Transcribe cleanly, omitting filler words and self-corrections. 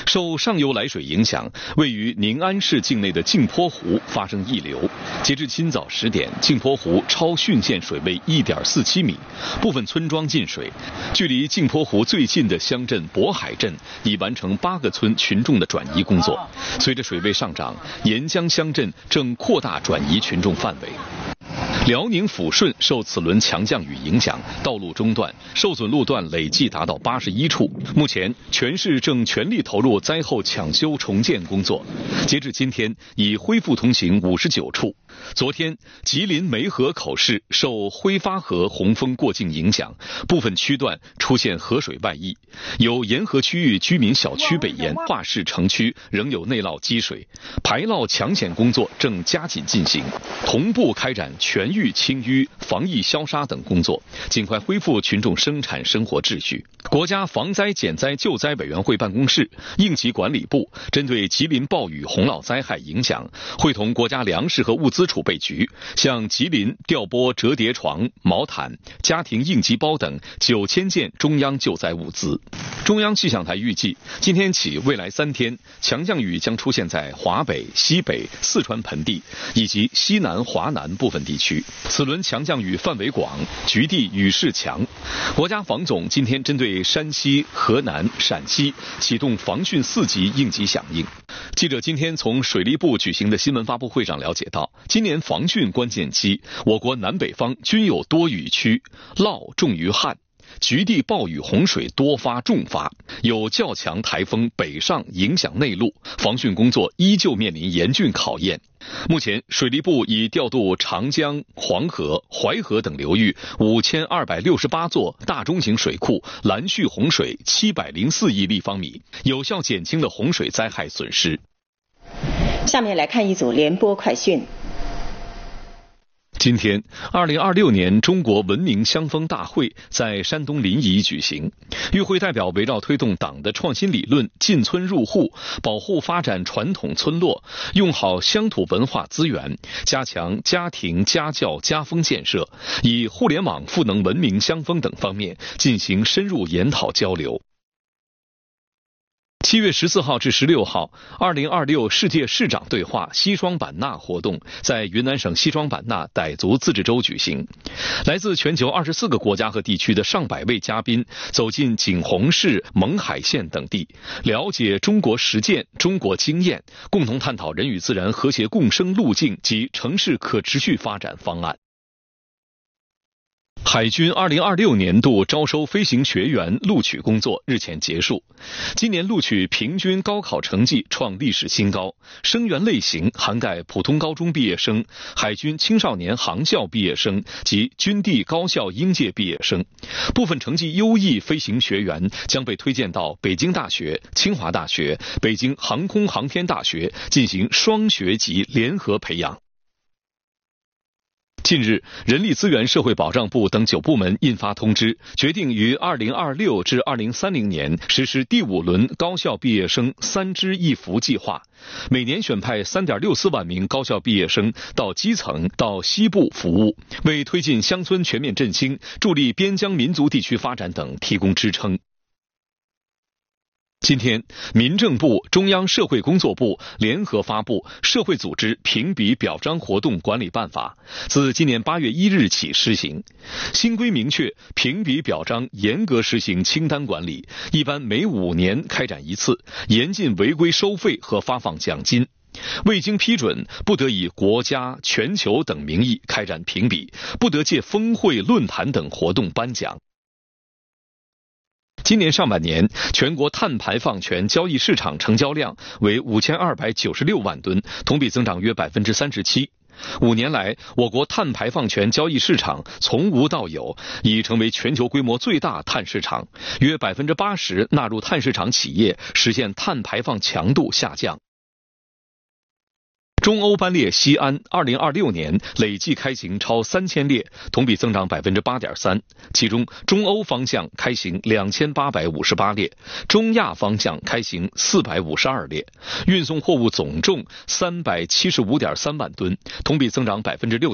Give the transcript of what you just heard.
受上游来水影响，位于宁安市境内的镜泊湖发生溢流。截至今早10点，镜泊湖超汛线水位1.47米，部分村庄进水。距离镜泊湖最近的乡镇渤海镇已完成8个村群众的转移工作。随着水位上涨，沿江乡镇正扩大转移群众范围。辽宁抚顺受此轮强降雨影响，道路中断，受损路段累计达到81处。目前，全市正全力投入灾后抢修重建工作。截至今天，已恢复通行59处。昨天，吉林梅河口市受挥发河洪峰过境影响，部分区段出现河水外溢，有沿河区域居民小区北沿华市城区仍有内涝积水，排涝抢险工作正加紧进行，同步开展全域清淤、防疫消杀等工作，尽快恢复群众生产生活秩序。国家防灾减灾救灾委员会办公室、应急管理部针对吉林暴雨洪涝灾害影响，会同国家粮食和物资储备局向吉林调拨折叠床、毛毯、家庭应急包等9000件中央救灾物资。中央气象台预计，今天起未来3天，强降雨将出现在华北、西北、四川盆地以及西南、华南部分地区。此轮强降雨范围广，局地雨势强。国家防总今天针对山西、河南、陕西启动防汛4级应急响应。记者今天从水利部举行的新闻发布会上了解到，今年防汛关键期，我国南北方均有多雨区，涝重于旱。局地暴雨洪水多发重发，有较强台风北上影响内陆，防汛工作依旧面临严峻考验。目前，水利部已调度长江、黄河、淮河等流域5268座大中型水库拦蓄洪水704亿立方米，有效减轻了洪水灾害损失。 下面来看一组联播快讯。 今天，2026年中国文明乡风大会在山东临沂举行。与会代表围绕推动党的创新理论、进村入户、保护发展传统村落、用好乡土文化资源、加强家庭家教家风建设，以互联网赋能文明乡风等方面进行深入研讨交流。7月14号至16号，2026世界市长对话西双版纳活动在云南省西双版纳傣族自治州举行。来自全球24个国家和地区的上百位嘉宾走进景洪市、勐海县等地，了解中国实践、中国经验，共同探讨人与自然和谐共生路径及城市可持续发展方案。海军2026年度招收飞行学员录取工作日前结束，今年录取平均高考成绩创历史新高，生源类型涵盖普通高中毕业生、海军青少年航校毕业生及军地高校应届毕业生。部分成绩优异飞行学员将被推荐到北京大学、清华大学、北京航空航天大学进行双学级联合培养。近日，人力资源社会保障部等9部门印发通知，决定于2026至2030年实施第5轮高校毕业生3支1扶计划，每年选派3.64万名高校毕业生到基层到西部服务，为推进乡村全面振兴、助力边疆民族地区发展等提供支撑。今天，民政部、中央社会工作部联合发布《社会组织评比表彰活动管理办法》，自今年8月1日起施行。新规明确，评比表彰严格实行清单管理，一般每5年开展一次，严禁违规收费和发放奖金。未经批准，不得以国家、全球等名义开展评比，不得借峰会、论坛等活动颁奖。今年上半年，全国碳排放权交易市场成交量为5296万吨，同比增长约37%。5年来，我国碳排放权交易市场从无到有，已成为全球规模最大碳市场，约80%纳入碳市场企业实现碳排放强度下降。中欧班列西安2026年累计开行超3000列，同比增长8.3%。其中，中欧方向开行2858列，中亚方向开行452列，运送货物总重375.3万吨，同比增长6%。